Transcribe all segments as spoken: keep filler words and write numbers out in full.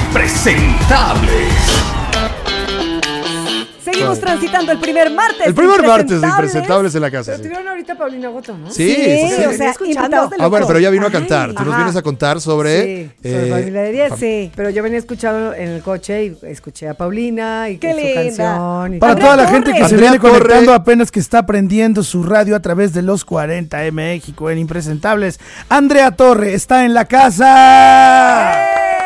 Impresentables. Seguimos transitando el primer martes. El primer martes de Impresentables en la casa. Pero Sí, tuvieron ahorita a Paulina Goto, ¿no? sí, Sí, sí, sí. o sea, invitados de Ah, bueno, lujo. pero ella vino a cantar. Tú nos Ajá. vienes a contar sobre... Sí, sobre Familia de diez. Sí. Pero yo venía escuchando en el coche y escuché a Paulina y Qué que su linda. canción. Y Para Andrea toda la Torre. gente que se Andrea viene Torre. conectando apenas que está aprendiendo su radio a través de los cuarenta de México en Impresentables, Andrea Torre está en la casa.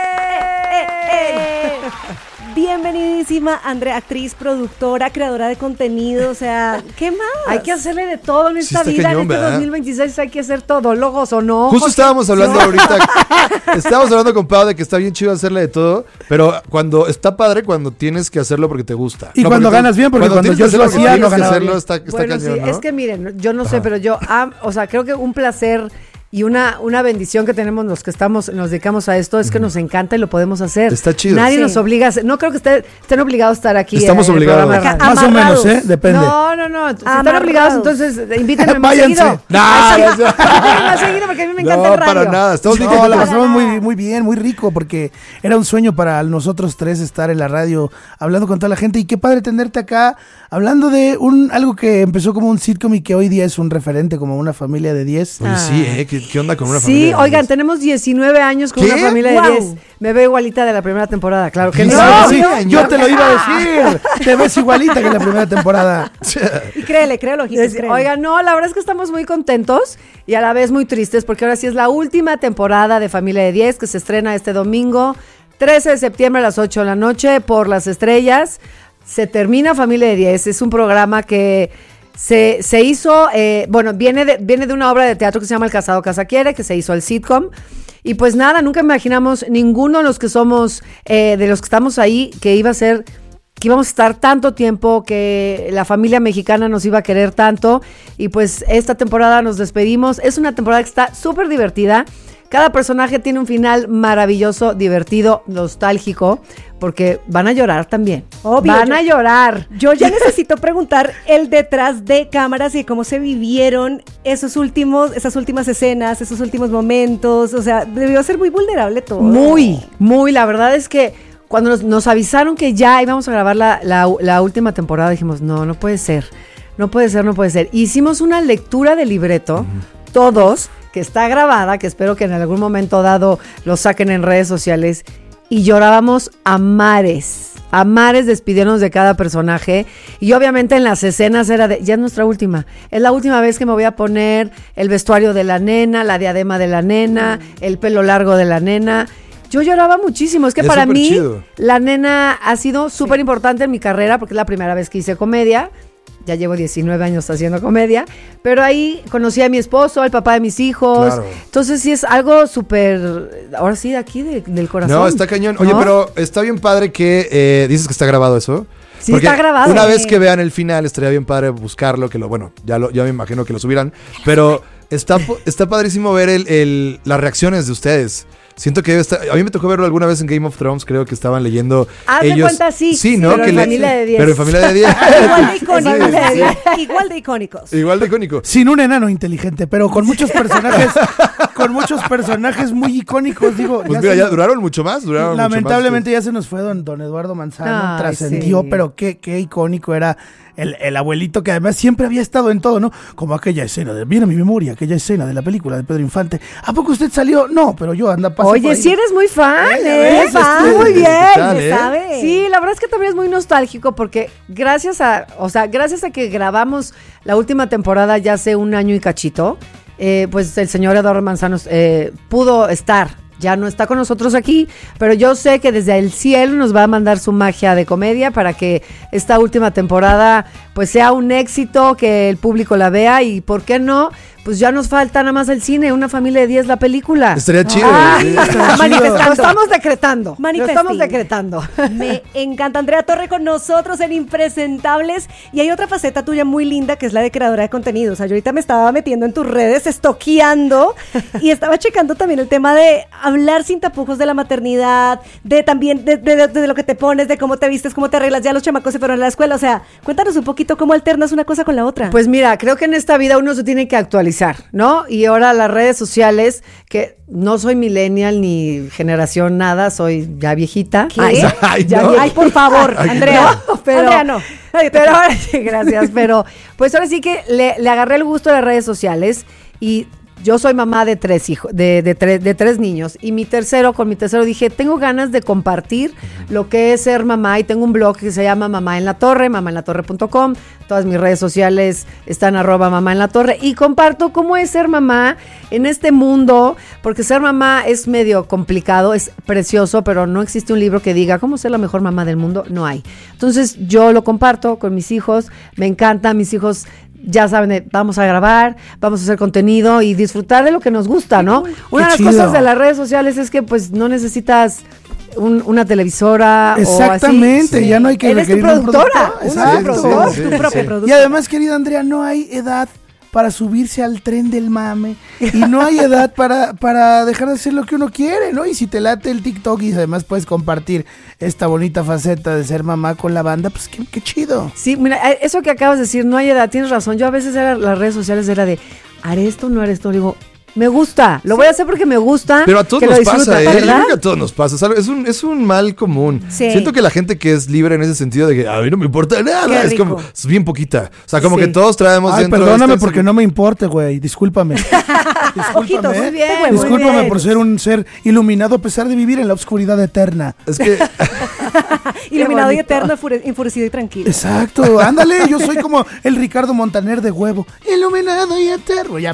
Bienvenidísima Andrea, actriz, productora, creadora de contenido, o sea, ¿qué más? hay que hacerle de todo en Sí esta está vida. cañón, en este ¿verdad? dos mil veintiséis hay que hacer todo, logos o no. Justo Jorge. estábamos hablando No. ahorita, estábamos hablando con Pau de que está bien chido hacerle de todo, pero cuando está padre cuando tienes que hacerlo porque te gusta. Y cuando porque ganas bien, porque cuando tienes yo que hacerlo lo porque hacía, tienes no que ganaba hacerlo, bien. está, está Bueno, cañón, sí, ¿no? es que miren, yo no sé, Ajá. pero yo, am- o sea, creo que un placer y una, una bendición que tenemos los que estamos, nos dedicamos a esto es que nos encanta y lo podemos hacer. Está chido. Nadie Sí. nos obliga a hacer, no creo que esté- estén obligados a estar aquí. Estamos en el obligados. programa de radio. Más o menos, ¿eh? Amarrados. Depende. No, no, no. Si están Amarrados. obligados, entonces invítenme más Váyanse. seguido. No, Ay, no, sí. Invítenme más seguido porque a mí me encanta no, el radio. para nada. Estamos No, diciendo la que- pasamos muy, muy bien, muy rico, porque era un sueño para nosotros tres estar en la radio hablando con toda la gente. Y qué padre tenerte acá, hablando de un algo que empezó como un sitcom y que hoy día es un referente, como una familia de diez. Oye, sí, ¿eh? ¿Qué, qué onda con una Sí, familia? de oigan, diez? tenemos diecinueve años con ¿Qué? una familia de Wow. diez. Me veo igualita de la primera temporada, claro que Sí, no. No, sí, sí, sí, yo ya. te lo iba a decir. Te ves igualita que en la primera temporada. Y créele, créelo, ojitos, Es- créele. Oigan, no, la verdad es que estamos muy contentos y a la vez muy tristes porque ahora sí es la última temporada de Familia de diez que se estrena este domingo, trece de septiembre a las ocho de la noche por Las Estrellas. Se termina Familia de diez, es un programa que se, se hizo, eh, bueno, viene de, viene de una obra de teatro que se llama El Casado Casa Quiere, que se hizo el sitcom. Y pues nada, nunca imaginamos ninguno de los que somos, eh, de los que estamos ahí, que iba a ser... que íbamos a estar tanto tiempo, que la familia mexicana nos iba a querer tanto y pues esta temporada nos despedimos. Es una temporada que está súper divertida. Cada personaje tiene un final maravilloso, divertido, nostálgico, porque van a llorar también. Obvio, van yo- a llorar. Yo ya necesito preguntar el detrás de cámaras y cómo se vivieron esos últimos, esas últimas escenas, esos últimos momentos. O sea, debió ser muy vulnerable todo. Muy, muy. La verdad es que cuando nos, nos avisaron que ya íbamos a grabar la, la, la última temporada, dijimos, no, no puede ser. No puede ser, no puede ser. Hicimos una lectura de libreto, todos, que está grabada, que espero que en algún momento dado lo saquen en redes sociales, y llorábamos a mares, a mares despidiéndonos de cada personaje, y obviamente en las escenas era de, ya es nuestra última, es la última vez que me voy a poner el vestuario de la nena, la diadema de la nena, el pelo largo de la nena. Yo lloraba muchísimo, es que Es para súper mí chido. la nena ha sido súper importante en mi carrera, porque es la primera vez que hice comedia. Ya llevo diecinueve años haciendo comedia, pero ahí conocí a mi esposo, al papá de mis hijos. Claro. Entonces sí es algo súper, ahora sí, de aquí, de- del corazón. No, está cañón. Oye, ¿no? pero está bien padre que eh, dices que está grabado eso. Sí, Porque está grabado. Una vez Sí. que vean el final, estaría bien padre buscarlo, que lo, bueno, ya lo, ya me imagino que lo subirán. Pero está, po- está padrísimo ver el, el- las reacciones de ustedes. Siento que debe estar- a mí me tocó verlo alguna vez en Game of Thrones, creo que estaban leyendo Haz de ellos. cuenta, sí, sí, sí, ¿no? pero que en le- Familia de diez. Pero en familia de diez. Igual de icónicos. Sí, sí, sí. Igual de icónicos. Igual de icónico. Sin un enano inteligente, pero con muchos personajes, con muchos personajes muy icónicos, digo. Pues ya mira, se ya nos- duraron mucho más, duraron mucho más. lamentablemente ya se nos fue don, don Eduardo Manzano, Ay, trascendió, sí. pero qué, qué icónico era el, el abuelito, que además siempre había estado en todo, ¿no? Como aquella escena, de, viene a mi memoria, aquella escena de la película de Pedro Infante. ¿A poco usted salió? No, pero yo anda pasando. Oye, si eres muy fan, Ella, ¿eh? ¿ves? Fan, Este, muy bien. ¿qué tal, Le eh? sabe. Sí, la verdad es que también es muy nostálgico porque gracias a, o sea, gracias a que grabamos la última temporada ya hace un año y cachito, eh, pues el señor Eduardo Manzanos eh, pudo estar. Ya no está con nosotros aquí, pero yo sé que desde el cielo nos va a mandar su magia de comedia para que esta última temporada pues sea un éxito, que el público la vea y, ¿por qué no? Pues ya nos falta nada más el cine, Una familia de diez, la película. Estaría chido. Ay, sí. manifestando. Lo estamos decretando. Lo Manifesting. estamos decretando. Me encanta Andrea Torre con nosotros en Impresentables. Y hay otra faceta tuya muy linda que es la de creadora de contenido. O sea, yo ahorita me estaba metiendo en tus redes, estoqueando y estaba checando también el tema de hablar sin tapujos de la maternidad, de también de, de- de- de lo que te pones, de cómo te vistes, cómo te arreglas. Ya los chamacos se fueron a la escuela. O sea, cuéntanos un poquito cómo alternas una cosa con la otra. Pues mira, creo que en esta vida uno se tiene que actualizar. actualizar, ¿no? Y ahora las redes sociales, que no soy millennial ni generación nada, soy ya viejita. ¿Qué? Ay, Ay, ya no. vie- Ay, por favor, Ay, Andrea. No, pero, Andrea, no. Nadie te pero quiere. ahora sí, gracias. Pero pues ahora sí que le, le agarré el gusto a las redes sociales y yo soy mamá de tres hijos, de, de, tres, de tres niños. Y mi tercero, con mi tercero dije, tengo ganas de compartir lo que es ser mamá. Y tengo un blog que se llama Mamá en la Torre, mamá en la torre punto com. Todas mis redes sociales están arroba mamá en la torre. Y comparto cómo es ser mamá en este mundo, porque ser mamá es medio complicado, es precioso, pero no existe un libro que diga cómo ser la mejor mamá del mundo, no hay. Entonces yo lo comparto con mis hijos, me encanta, mis hijos ya saben, de, vamos a grabar, vamos a hacer contenido y disfrutar de lo que nos gusta, ¿no? Una de las chido. cosas de las redes sociales es que pues no necesitas un- una televisora Exactamente, o así. ya no hay que Eres tu requerir un productora, productor. una Exacto. productora. Sí, tu sí, propia sí. productora. Y además, querida Andrea, no hay edad para subirse al tren del mame y no hay edad para, para dejar de hacer lo que uno quiere, ¿no? Y si te late el TikTok y además puedes compartir esta bonita faceta de ser mamá con la banda, pues qué, qué chido. Sí, mira, eso que acabas de decir, no hay edad, tienes razón. Yo a veces era, las redes sociales era de, ¿haré esto o no haré esto? Le digo, me gusta, lo voy a hacer porque me gusta. Pero a todos que lo nos disfruta, pasa, ¿eh? Yo ¿verdad? creo que a todos nos pasa. ¿sabes? Es un, es un mal común. Sí. Siento que la gente que es libre en ese sentido de que a mí no me importa nada, Qué es como, rico. es bien poquita. O sea, como Sí. que todos traemos Ay, dentro perdóname este- porque no me importe, güey, discúlpame. Ojito, Discúlpame, muy ¿eh? bien, muy Discúlpame bien. por ser un ser iluminado a pesar de vivir en la oscuridad eterna. Es que Iluminado y bonito. eterno, enfure- enfurecido y tranquilo. Exacto, ándale, yo soy como el Ricardo Montaner de huevo, iluminado y eterno. Ya,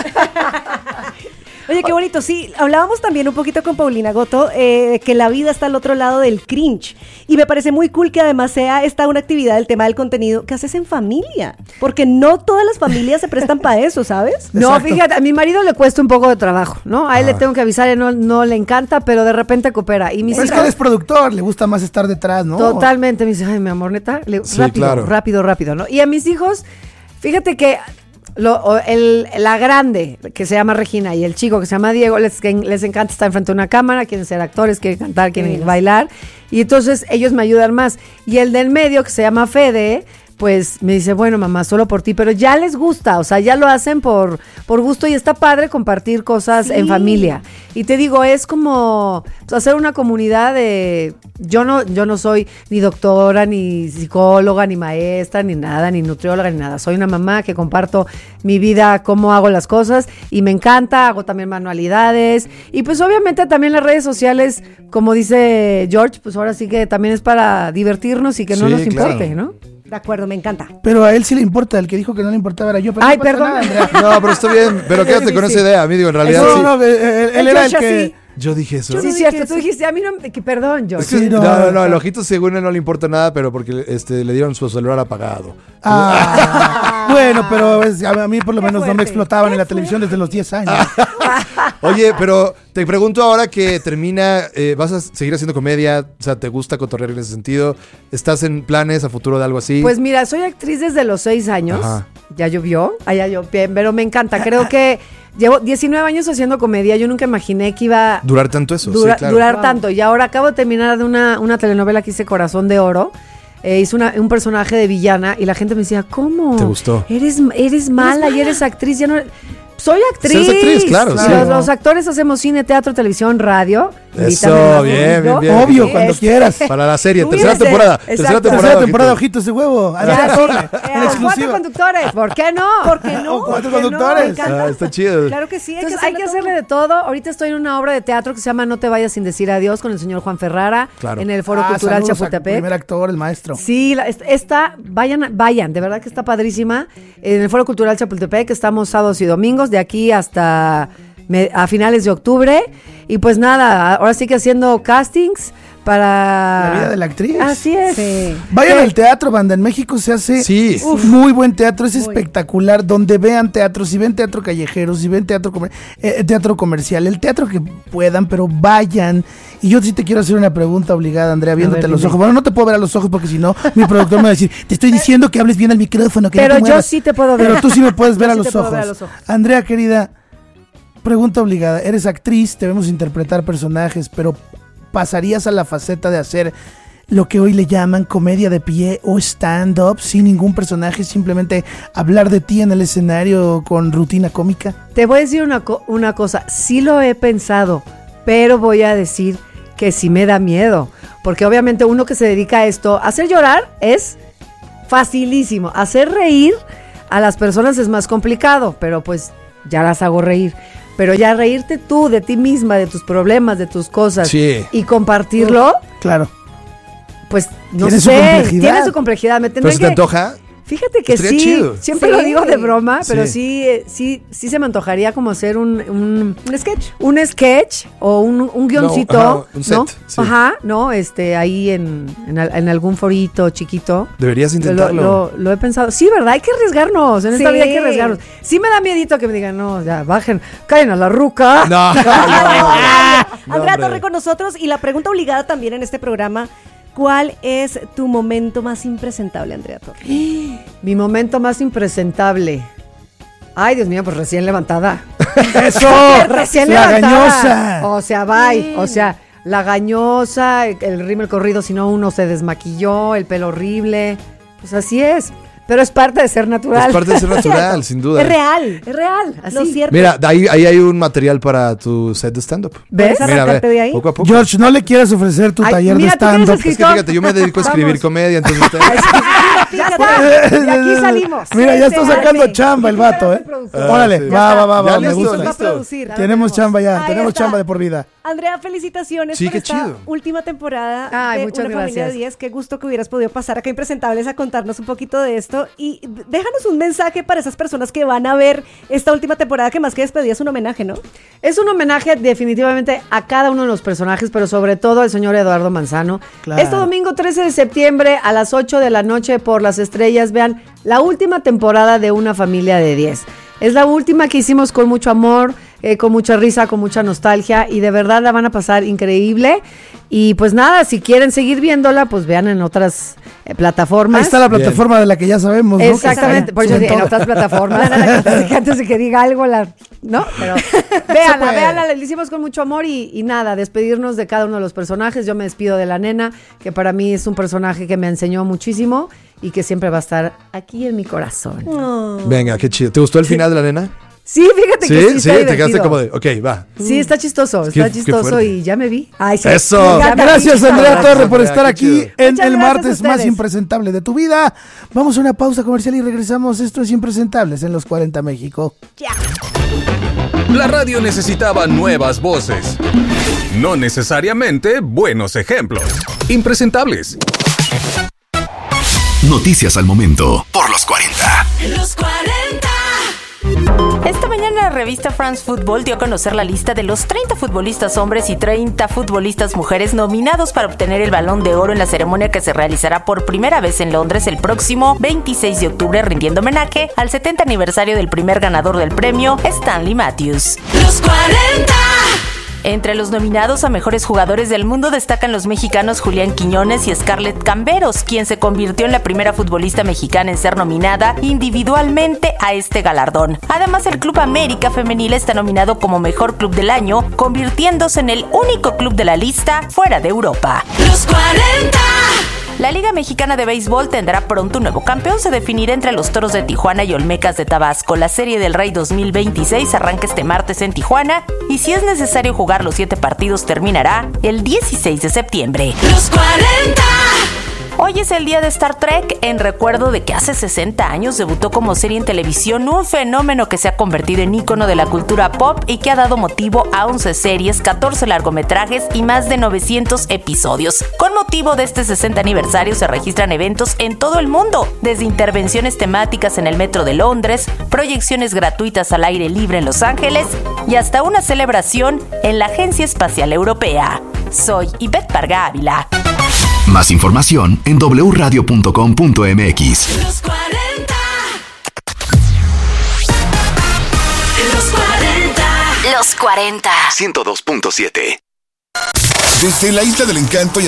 Oye, qué bonito. Sí, hablábamos también un poquito con Paulina Goto eh, de que la vida está al otro lado del cringe. Y me parece muy cool que además sea esta una actividad del tema del contenido que haces en familia. Porque no todas las familias se prestan para eso, ¿sabes? No, Exacto. fíjate, a mi marido le cuesta un poco de trabajo, ¿no? A él le tengo que avisar, y no, no le encanta, pero de repente coopera. Y mis Pero es que hijos, eres productor, le gusta más estar detrás, ¿no? totalmente, me dice, ay, mi amor, neta, le- Sí, rápido, claro. rápido, rápido, ¿no? Y a mis hijos, fíjate que lo- o el, la grande, que se llama Regina, y el chico que se llama Diego, les, les encanta estar enfrente de una cámara, quieren ser actores, quieren cantar, quieren Sí. bailar, y entonces ellos me ayudan más. Y el del medio, que se llama Fede, pues me dice, bueno, mamá, solo por ti, pero ya les gusta, o sea, ya lo hacen por, por gusto y está padre compartir cosas Sí. en familia. Y te digo, es como pues, hacer una comunidad de... Yo no, yo no soy ni doctora, ni psicóloga, ni maestra, ni nada, ni nutrióloga, ni nada. Soy una mamá que comparto mi vida, cómo hago las cosas y me encanta, hago también manualidades. Y pues obviamente también las redes sociales, como dice George, pues ahora sí que también es para divertirnos y que no Sí, nos claro. importe, ¿no? De acuerdo, me encanta. Pero a él sí le importa, el que dijo que no le importaba era yo. Pero Ay, no pasa perdón. nada, Andrea. no, pero está bien. Pero quédate con esa idea. A mí digo, en realidad No, sí. no, eh, eh, él El era el George que... así. Yo dije eso. Yo Sí, no cierto, dije tú eso. dijiste, a mí no, que perdón, George. Es que- Sí, no, no, no, no, no. el ojito según él no le importa nada, pero porque este, le dieron su celular apagado. Ah, bueno, pero es- a mí por lo Qué menos no fuerte, me explotaban qué en la televisión desde los diez años. Oye, pero te pregunto ahora que termina, eh, ¿vas a seguir haciendo comedia? O sea, ¿te gusta cotorrear en ese sentido? ¿Estás en planes a futuro de algo así? Pues mira, soy actriz desde los seis años. Ajá. Ya llovió, allá llovió, pero me encanta. Creo que llevo diecinueve años haciendo comedia. Yo nunca imaginé que iba a Durar tanto eso, dura- sí, claro. durar Wow. tanto. Y ahora acabo de terminar de una, una telenovela que hice Corazón de Oro. Eh, hice una- un personaje de villana y la gente me decía, ¿cómo? ¿Te gustó? Eres, eres mala y eres actriz. Ya no... Soy actriz. Eres actriz, claro, sí. Los, los actores hacemos cine, teatro, televisión, radio. Eso, Invítame más bien, bonito. bien, bien. Obvio, Sí, cuando es- quieras. Para la serie, Tú tercera vienes de- temporada. exacto. Tercera temporada. Tercera ojito. temporada, ojitos de huevo. Andrea Ya, Torre, sí. en Eh, cuatro exclusiva. conductores, ¿por qué no? ¿Por qué no? O cuatro ¿Por qué no? conductores. Me encanta. Ah, está chido. Claro que sí, hay Entonces que hay que hacerle de todo. Ahorita estoy en una obra de teatro que se llama No te vayas sin decir adiós con el señor Juan Ferrara Claro. en el Foro Ah, Cultural saludos al Chapultepec. primer actor, el maestro. Sí, la- est- esta, vayan, vayan, de verdad que está padrísima. En el Foro Cultural Chapultepec estamos sábados y domingos, de aquí hasta me- a finales de octubre. Y pues nada, ahora sí que haciendo castings para... La vida de la actriz. Así es. Sí. Vayan ¿Qué? al teatro, banda. En México se hace Sí. uf, muy buen teatro, es espectacular. Donde vean teatro, si ven teatro callejero, si ven teatro, comer- eh, teatro comercial, el teatro que puedan, pero vayan. Y yo sí te quiero hacer una pregunta obligada, Andrea, viéndote ver, a los dime. ojos. Bueno, no te puedo ver a los ojos porque si no, mi productor me va a decir, te estoy diciendo que hables bien al micrófono. Que no Pero te yo muevas". sí te puedo ver. Pero tú sí me puedes Yo ver, a, sí los te puedo ojos. ver a los ojos. Andrea, querida, pregunta obligada. Eres actriz, te vemos interpretar personajes, pero pasarías a la faceta de hacer lo que hoy le llaman comedia de pie o stand-up sin ningún personaje, simplemente hablar de ti en el escenario con rutina cómica? Te voy a decir una, co- una cosa, sí lo he pensado, pero voy a decir que sí me da miedo, porque obviamente uno que se dedica a esto, hacer llorar es facilísimo, hacer reír a las personas es más complicado, pero pues ya las hago reír. Pero ya reírte tú de ti misma, de tus problemas, de tus cosas Sí. y compartirlo, Claro. pues no Tiene su sé, complejidad. tiene su complejidad. Me ¿Pero tendré se te que, antoja? Fíjate que Estaría sí, chido. siempre Sí. lo digo de broma, pero Sí. sí, eh, sí, sí se me antojaría como hacer un, un, Un sketch. un sketch o un, un guioncito, No, ajá, un set, ¿no? sí. Ajá, ¿no? Este, ahí en, en, al- en algún forito chiquito. Deberías Lo, intentarlo. lo- lo he pensado. Sí, ¿verdad? Hay que arriesgarnos. En esta Sí. vida hay que arriesgarnos. Sí me da miedito que me digan, no, ya, bajen, caen a la ruca. No, no, no, Andrea hombre. Torre con nosotros y la pregunta obligada también en este programa, ¿cuál es tu momento más impresentable, Andrea Torre? Mi momento más impresentable. Ay, Dios mío, pues recién levantada. ¡Eso! Recién ¡La levantada. gañosa! O sea, bye. O sea, la gañosa, el, el rímel corrido, si no uno se desmaquilló, el pelo horrible. Pues así es. Pero es parte de ser natural. Es parte de ser natural, sin duda. Es real. Es real, así. Lo cierto. Mira, ahí, ahí hay un material para tu set de stand-up. ¿Ves? ¿Puedes Mira, arrancarte ve, de ahí? poco a poco. George, no le quieras ofrecer tu Ay, taller mira, de tú que eres stand-up. Es que fíjate, yo me dedico a escribir Vamos. comedia, entonces usted- Ya está. De aquí salimos. Mira, ya Sí, está sí, sacando dale. chamba el vato, ¿eh? Ah, Órale, sí. va, va, va, Ya va, me listo, gusta. Va a listo. producir. Tenemos chamba ya, Ahí tenemos está. chamba de por vida. Andrea, felicitaciones Sí, por qué esta chido. última temporada Ay, de muchas Una Familia de gracias. diez. Qué gusto que hubieras podido pasar acá Impresentables a contarnos un poquito de esto. Y d- déjanos un mensaje para esas personas que van a ver esta última temporada, que más que despedida es un homenaje, ¿no? Es un homenaje definitivamente a cada uno de los personajes, pero sobre todo al señor Eduardo Manzano. Claro. Este domingo trece de septiembre a las ocho de la noche por Las Estrellas, vean la última temporada de Una Familia de diez. Es la última que hicimos con mucho amor, eh, con mucha risa, con mucha nostalgia y de verdad la van a pasar increíble. Y pues nada, si quieren seguir viéndola, pues vean en otras eh, plataformas. Ahí está la Bien. plataforma de la que ya sabemos, ¿no? Que Exactamente, está- por eso suben digo, en todo. otras plataformas, que antes de que diga algo, la, ¿no? Pero véanla, puede. véanla, la hicimos con mucho amor y, y nada, despedirnos de cada uno de los personajes. Yo me despido de la nena, que para mí es un personaje que me enseñó muchísimo y que siempre va a estar aquí en mi corazón. Venga, qué chido. ¿Te gustó el final de la nena? Sí, fíjate que sí, Sí, sí, está te quedaste divertido. como de, ok, va. Sí, está chistoso, Qué- está qué chistoso fuerte. y ya me vi. Ay, sí. Eso. Ya me vi. Gracias, Andrea Gracias, Torre, por Andrea, estar qué aquí chido. en Muchas el gracias a martes más ustedes. impresentable de tu vida. Vamos a una pausa comercial y regresamos. Esto es Impresentables en los cuarenta México. La radio necesitaba nuevas voces, no necesariamente buenos ejemplos. Impresentables. Noticias al momento por los cuarenta. Los cuarenta. Esta mañana la revista France Football dio a conocer la lista de los treinta futbolistas hombres y treinta futbolistas mujeres nominados para obtener el Balón de Oro en la ceremonia que se realizará por primera vez en Londres el próximo veintiséis de octubre, rindiendo homenaje al setenta aniversario del primer ganador del premio, Stanley Matthews. Los cuarenta. Entre los nominados a mejores jugadores del mundo destacan los mexicanos Julián Quiñones y Scarlett Camberos, quien se convirtió en la primera futbolista mexicana en ser nominada individualmente a este galardón. Además, el Club América Femenil está nominado como mejor club del año, convirtiéndose en el único club de la lista fuera de Europa. Los cuarenta. La Liga Mexicana de Béisbol tendrá pronto un nuevo campeón. Se definirá entre los Toros de Tijuana y Olmecas de Tabasco. La Serie del Rey dos mil veintiséis arranca este martes en Tijuana y si es necesario jugar los siete partidos terminará el dieciséis de septiembre. Los cuarenta. Hoy es el día de Star Trek, en recuerdo de que hace sesenta años debutó como serie en televisión, un fenómeno que se ha convertido en ícono de la cultura pop y que ha dado motivo a once series, catorce largometrajes y más de novecientos episodios. Con motivo de este sesenta aniversario se registran eventos en todo el mundo, desde intervenciones temáticas en el metro de Londres, proyecciones gratuitas al aire libre en Los Ángeles y hasta una celebración en la Agencia Espacial Europea. Soy Ivette Parga Ávila. Más información en doble u radio punto com punto m x. Los cuarenta. Los cuarenta. Los cuarenta. ciento dos punto siete. Desde la Isla del Encanto y